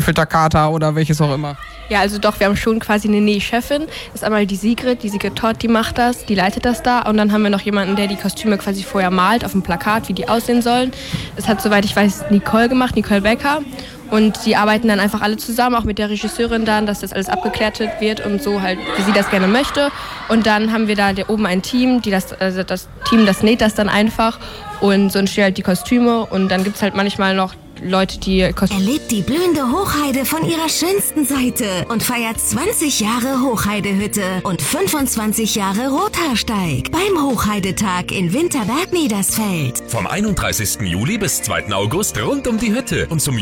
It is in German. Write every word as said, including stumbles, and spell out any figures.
Filterkater oder welches auch immer? Ja, also doch, wir haben schon quasi eine Nähchefin. Das ist einmal die Sigrid, die Sigrid Todd, die macht das, die leitet das da. Und dann haben wir noch jemanden, der die Kostüme quasi vorher malt auf dem Plakat, wie die aussehen sollen. Das hat, soweit ich weiß, Nicole gemacht, Nicole Becker. Und die arbeiten dann einfach alle zusammen, auch mit der Regisseurin dann, dass das alles abgeklärt wird und so halt, wie sie das gerne möchte. Und dann haben wir da oben ein Team, die das, also das Team, das näht das dann einfach. Und so entstehen halt die Kostüme. Und dann gibt es halt manchmal noch Leute, die Kostüme... Erlebt die blühende Hochheide von ihrer schönsten Seite und feiert zwanzig Jahre Hochheidehütte und fünfundzwanzig Jahre Rothaarsteig beim Hochheidetag in Winterberg-Niedersfeld. Vom einunddreißigsten Juli bis zweiten August rund um die Hütte und zum